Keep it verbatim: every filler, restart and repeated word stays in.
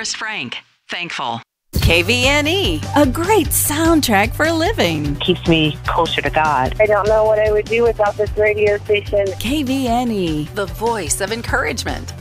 Forrest Frank, Thankful. K V N E, a great soundtrack for living. Keeps me closer to God. I don't know what I would do without this radio station. K V N E, the voice of encouragement.